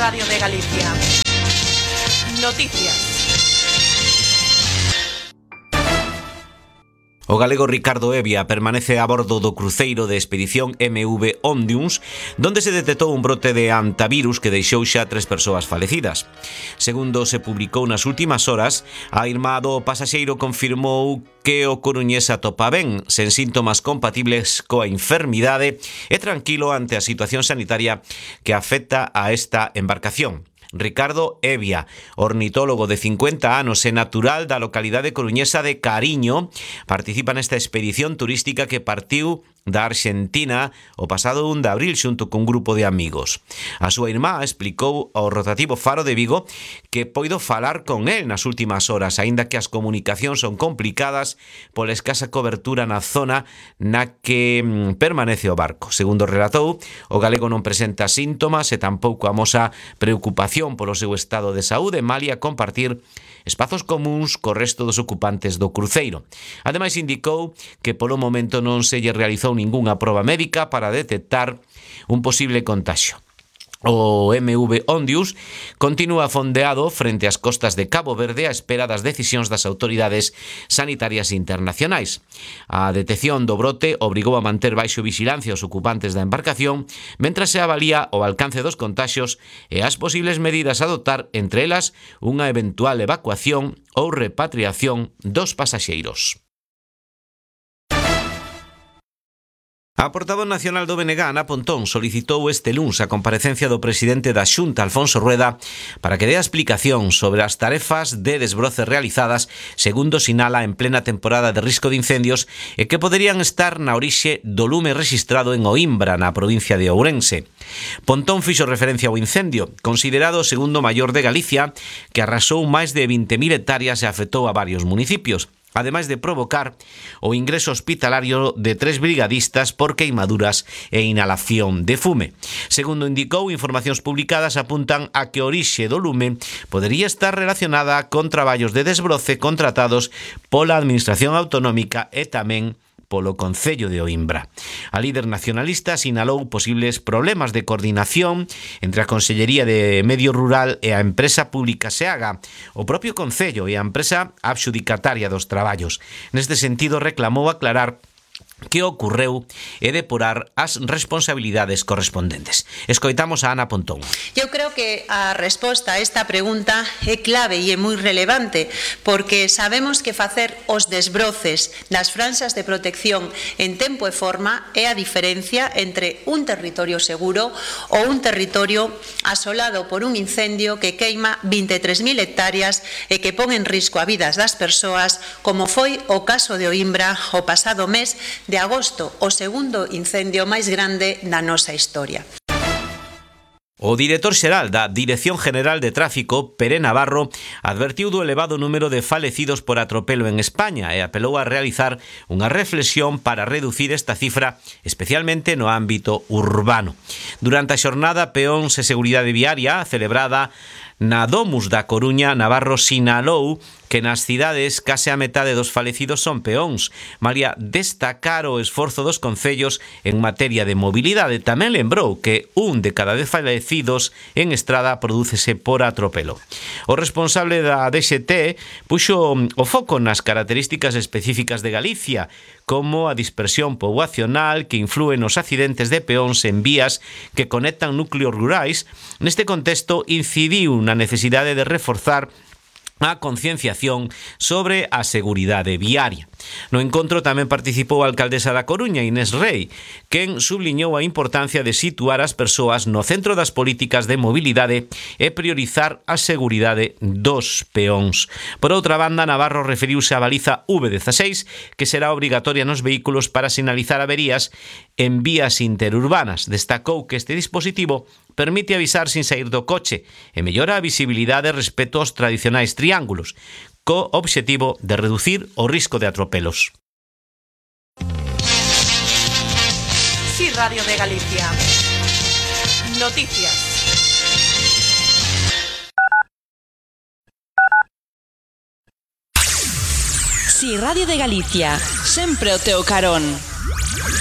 Radio de Galicia. Noticias. O galego Ricardo Evia permanece a bordo do cruceiro de expedición MV Ondius, donde se detectou un brote de hantavirus que deixou xa 3 persoas falecidas. Segundo se publicou nas últimas horas, a irmá do pasaxeiro confirmou que o coruñés atopa ben, sen síntomas compatibles coa enfermidade e tranquilo ante a situación sanitaria que afecta a esta embarcación. Ricardo Evia, ornitólogo de 50 anos e natural da localidade coruñesa de Cariño, participa nesta expedición turística que partiu da Argentina o pasado 1 de abril xunto cun grupo de amigos. A súa irmá explicou ao rotativo Faro de Vigo que poido falar con el nas últimas horas, aínda que as comunicacións son complicadas pola escasa cobertura na zona na que permanece o barco. Segundo relatou, o galego non presenta síntomas e tampouco amosa preocupación polo seu estado de saúde, malia compartir espazos comuns co resto dos ocupantes do cruceiro. Ademais indicou que polo momento non se lle realizou ningunha proba médica para detectar un posible contagio. O MV Ondius continúa fondeado frente ás costas de Cabo Verde á espera das decisións das autoridades sanitarias internacionais. A detección do brote obrigou a manter baixo vixilancia os ocupantes da embarcación mentras se avalía o alcance dos contaxios e as posibles medidas a adoptar, entre elas unha eventual evacuación ou repatriación dos pasaxeiros. A portavoz nacional do BNG, Ana Pontón, solicitou este luns a comparecencia do presidente da Xunta, Alfonso Rueda, para que dé a explicación sobre as tarefas de desbroce realizadas, segundo sinala en plena temporada de risco de incendios, e que poderían estar na orixe do lume rexistrado en Oimbra, na provincia de Ourense. Pontón fixo referencia ao incendio, considerado o segundo maior de Galicia, que arrasou máis de 20.000 hectáreas e afectou a varios municipios, ademais de provocar o ingreso hospitalario de 3 brigadistas por queimaduras e inhalación de fume. Segundo indicou, informacións publicadas apuntan a que a orixe do lume podería estar relacionada con traballos de desbroce contratados pola Administración Autonómica e tamén polo Concello de Oimbra. A líder nacionalista sinalou posibles problemas de coordinación entre a Consellería de Medio Rural e a empresa pública SEAGA, o propio Concello e a empresa adxudicataria dos traballos. Neste sentido, reclamou aclarar que ocorreu e depurar as responsabilidades correspondentes. Escoitamos a Ana Pontón. Eu creo que a resposta a esta pregunta é clave e é moi relevante, porque sabemos que facer os desbroces das franxas de protección en tempo e forma é a diferencia entre un territorio seguro ou un territorio asolado por un incendio que queima 23.000 hectáreas e que pon en risco a vidas das persoas, como foi o caso de Oimbra o pasado mes de agosto, o segundo incendio máis grande da nosa historia. O director xeral da Dirección General de Tráfico, Pere Navarro, advertiu do elevado número de falecidos por atropelo en España e apelou a realizar unha reflexión para reducir esta cifra, especialmente no ámbito urbano. Durante a xornada Peóns e Seguridade Viaria, celebrada na Domus da Coruña, Navarro sinalou que nas cidades case a metade dos falecidos son peóns, malia destacar o esforzo dos concellos en materia de mobilidade. Tamén lembrou que 1 de cada 10 falecidos en estrada prodúcese por atropelo. O responsable da DXT puxo o foco nas características específicas de Galicia, como a dispersión poboacional que inflúe nos accidentes de peóns en vías que conectan núcleos rurais. Neste contexto, incidiu na necesidade de reforzar a concienciación sobre a seguridade viaria. No encontro tamén participou a alcaldesa da Coruña, Inés Rei, quen subliñou a importancia de situar as persoas no centro das políticas de mobilidade e priorizar a seguridade dos peóns. Por outra banda, Navarro referiuse á baliza V16, que será obrigatoria nos vehículos para sinalizar averías en vías interurbanas. Destacou que este dispositivo permite avisar sin sair do coche e mellora a visibilidade respecto aos tradicionais triángulos, co obxectivo de reducir o risco de atropelos. Sí, Radio de Galicia. Noticias. Sí, Radio de Galicia, sempre o teu carón.